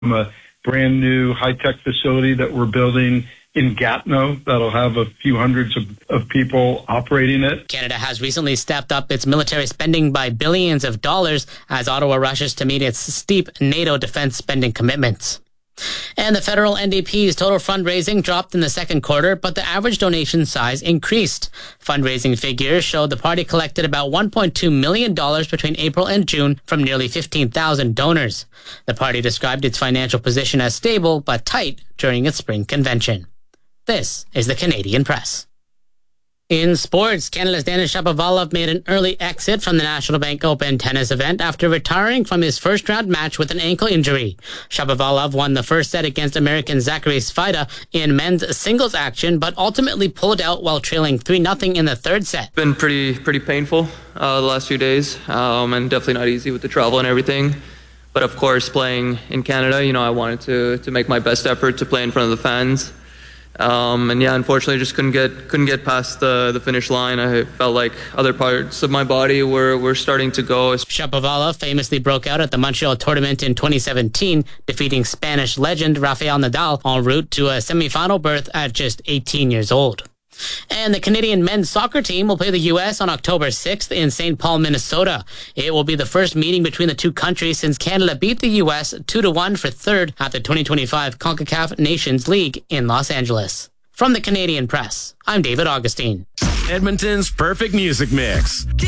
a brand new high-tech facility that we're building in Gatineau that'll have a few hundreds of people operating it. Canada has recently stepped up its military spending by billions of dollars as Ottawa rushes to meet its steep NATO defense spending commitments. And the federal NDP's total fundraising dropped in the second quarter, but the average donation size increased. Fundraising figures showed the party collected about $1.2 million between April and June from nearly 15,000 donors. The party described its financial position as stable but tight during its spring convention. This is the Canadian Press. In sports, Canada's Denis Shapovalov made an early exit from the National Bank Open tennis event after retiring from his first-round match with an ankle injury. Shapovalov won the first set against American Zachary Svajda in men's singles action, but ultimately pulled out while trailing 3-0 in the third set. Been pretty painful the last few days, and definitely not easy with the travel and everything. But of course, playing in Canada, I wanted to make my best effort to play in front of the fans. Unfortunately, just couldn't get past the finish line. I felt like other parts of my body were starting to go. Shapovalov famously broke out at the Montreal tournament in 2017, defeating Spanish legend Rafael Nadal en route to a semifinal berth at just 18 years old. And the Canadian men's soccer team will play the U.S. on October 6th in St. Paul, Minnesota. It will be the first meeting between the two countries since Canada beat the U.S. 2-1 for third at the 2025 CONCACAF Nations League in Los Angeles. From the Canadian Press, I'm David Augustine. Edmonton's perfect music mix. Music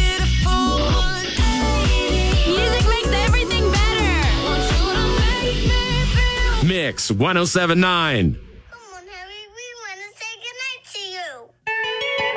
makes everything better. Mix 107.9.